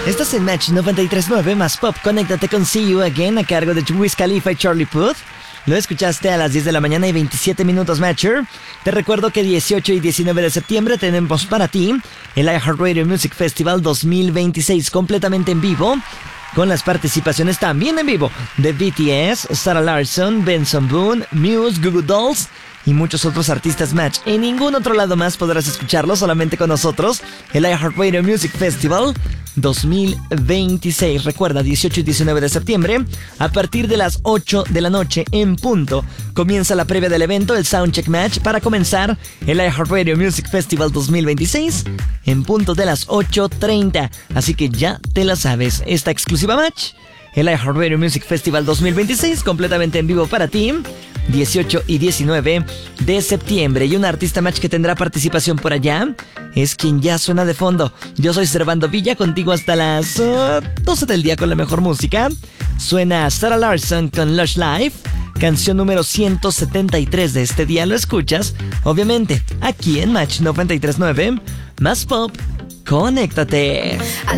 Estás en Match 93.9 más Pop. Conéctate con See You Again a cargo de Wiz Khalifa y Charlie Puth. Lo escuchaste a las 10 de la mañana y 27 minutos, Matcher. Te recuerdo que 18 y 19 de septiembre tenemos para ti el iHeartRadio Music Festival 2026 completamente en vivo, con las participaciones también en vivo de BTS, Sarah Larsson, Benson Boone, Muse, Goo Goo Dolls y muchos otros artistas, Match. En ningún otro lado más podrás escucharlo, solamente con nosotros. El iHeartRadio Music Festival 2026. Recuerda, 18 y 19 de septiembre, a partir de las 8 de la noche en punto, comienza la previa del evento, el Soundcheck Match, para comenzar el iHeartRadio Music Festival 2026 en punto de las 8:30. Así que ya te la sabes, esta exclusiva Match, el iHeartRadio Music Festival 2026, completamente en vivo para ti, 18 y 19 de septiembre. Y un artista, Match, que tendrá participación por allá es quien ya suena de fondo. Yo soy Servando Villa, contigo hasta las 12 del día con la mejor música. Suena Sarah Larsson con Lush Life, canción número 173 de este día. Lo escuchas, obviamente, aquí en Match 93.9 más Pop. Conéctate.